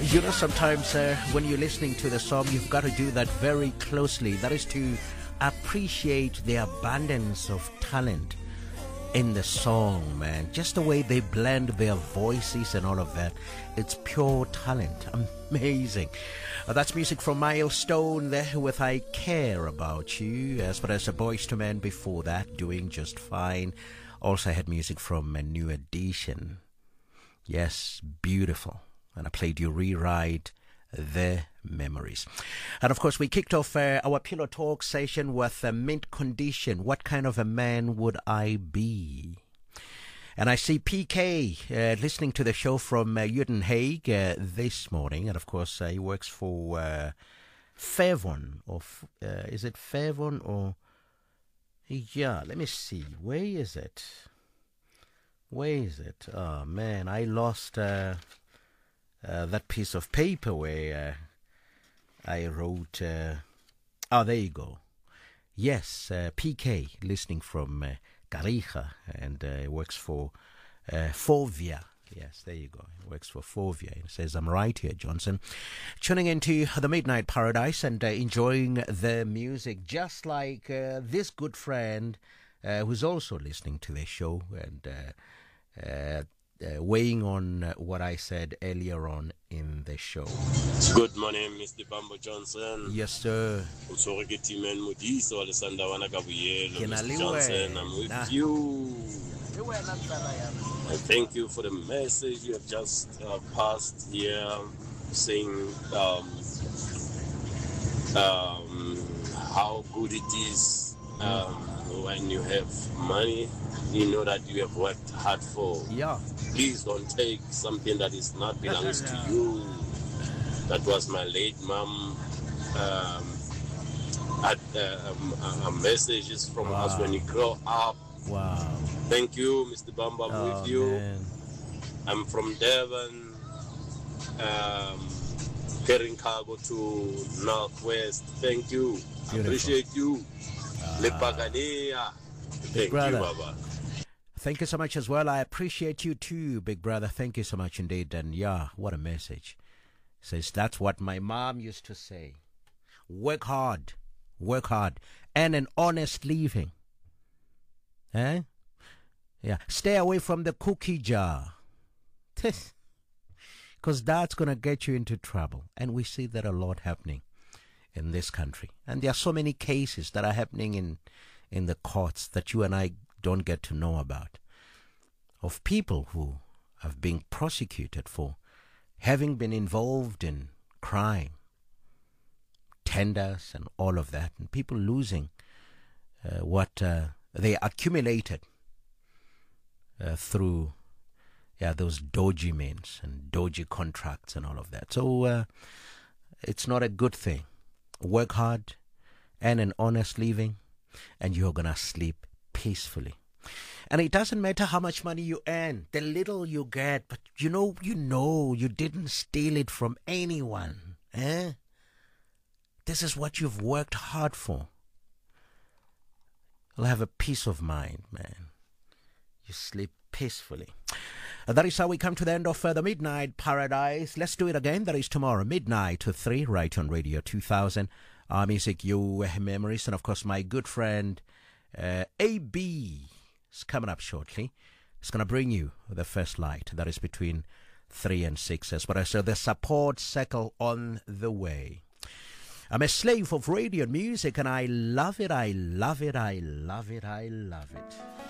You know, sometimes when you're listening to the song, you've got to do that very closely. That is to appreciate the abundance of talent in the song, man. Just the way they blend their voices and all of that. It's pure talent. Amazing. That's music from Milestone there with I Care About You. As far as a Boys to Men before that, Doing Just Fine. Also had music from a New Edition. Yes, beautiful. And I played you Rewrite the Memories. And of course, we kicked off our Pillow Talk session with Mint Condition. What kind of a man would I be? And I see PK listening to the show from Uitenhage this morning. And of course, he works for Fairvon. Is it Fairvon or... Yeah, let me see. Where is it? Oh, man, I lost... that piece of paper where I wrote, there you go. Yes, PK, listening from Garija, and works for Forvia. Yes, there you go. He works for Forvia. He says, I'm right here, Johnson. Tuning into the Midnight Paradise and enjoying the music, just like this good friend who's also listening to the show and weighing on what I said earlier on in the show. Good morning, Mr. Bambo Johnson. Yes, sir. Mr. Johnson, I'm with you. And thank you for the message you have just passed here, saying how good it is when you have money, you know that you have worked hard for. Yeah. Please don't take something that is not belongs to you. That was my late mom. Messages from us when you grow up. Wow. Thank you, Mr. Bamba. I'm with you. Man. I'm from Devon, carrying cargo to Northwest. Thank you. Beautiful. Appreciate you. Lepagania. Thank brother. you, Baba. Thank you so much as well. I appreciate you too, big brother. Thank you so much indeed. And yeah, what a message. Says that's what my mom used to say. Work hard, and an honest living. Eh? Yeah. Stay away from the cookie jar. Because that's going to get you into trouble. And we see that a lot happening in this country. And there are so many cases that are happening in the courts that you and I don't get to know about, of people who have been prosecuted for having been involved in crime, tenders and all of that, and people losing what they accumulated through those dodgy means and dodgy contracts and all of that. So it's not a good thing. Work hard and an honest living, and you're going to sleep peacefully. And it doesn't matter how much money you earn, the little you get, but you know you didn't steal it from anyone. This is what you've worked hard for. You'll have a peace of mind, man. You sleep peacefully. And that is how we come to the end of the Midnight Paradise. Let's do it again. That is tomorrow, midnight to 3, right on Radio 2000. Our music, your memories, and of course my good friend AB is coming up shortly. It's going to bring you the first light. That is between 3 and 6. As what I said, the support circle on the way. I'm a slave of radio and music, and I love it, I love it, I love it, I love it.